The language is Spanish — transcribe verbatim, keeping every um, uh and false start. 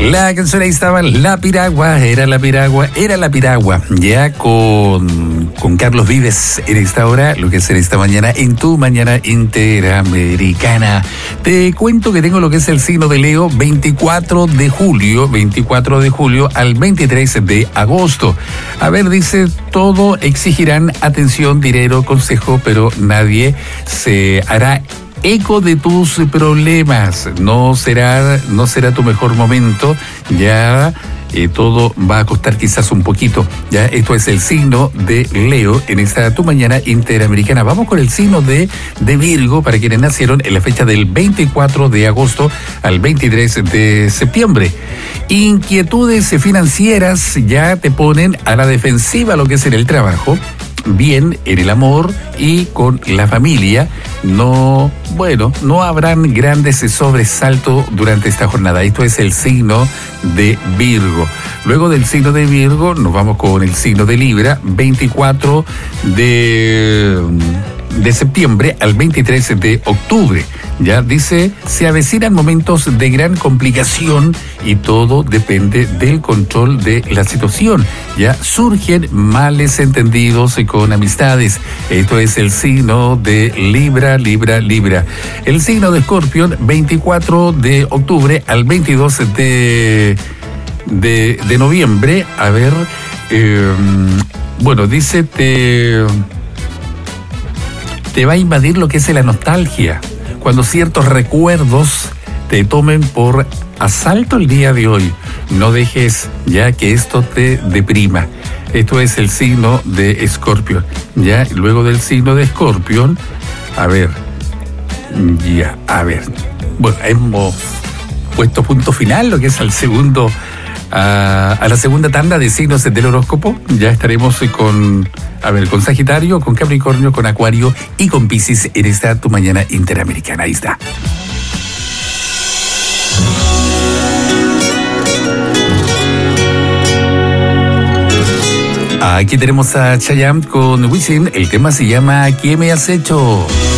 La canción ahí estaba, La Piragua, era la piragua, era la piragua, ya con, con Carlos Vives en esta hora, lo que es en esta mañana, en tu mañana interamericana. Te cuento que tengo lo que es el signo de Leo, veinticuatro de julio, veinticuatro de julio al veintitrés de agosto. A ver, dice, todo exigirán atención, dinero, consejo, pero nadie se hará eco de tus problemas. No será, no será tu mejor momento, ya eh, todo va a costar quizás un poquito. Ya esto es el signo de Leo en esta tu mañana interamericana. Vamos con el signo de, de Virgo para quienes nacieron en la fecha del veinticuatro de agosto al veintitrés de septiembre. Inquietudes financieras ya te ponen a la defensiva lo que es en el trabajo. Bien en el amor y con la familia, no, bueno, no habrán grandes sobresaltos durante esta jornada. Esto es el signo de Virgo. Luego del signo de Virgo nos vamos con el signo de Libra, veinticuatro de septiembre al veintitrés de octubre. Ya dice, se avecinan momentos de gran complicación y todo depende del control de la situación. Ya surgen males entendidos con amistades. Esto es el signo de Libra, Libra, Libra. El signo de Escorpión, veinticuatro de octubre al veintidós de, de, de noviembre. A ver, eh, bueno, dice, te, te va a invadir lo que es la nostalgia. Cuando ciertos recuerdos te tomen por asalto el día de hoy, no dejes ya que esto te deprima. Esto es el signo de Escorpión. Ya, luego del signo de Escorpión, a ver, ya, a ver. Bueno, hemos puesto punto final, lo que es al segundo, a, a la segunda tanda de signos del horóscopo. Ya estaremos con, a ver, con Sagitario, con Capricornio, con Acuario y con Piscis en esta tu mañana interamericana. Ahí está. Aquí tenemos a Chayanne con Wisin. El tema se llama ¿Qué me has hecho?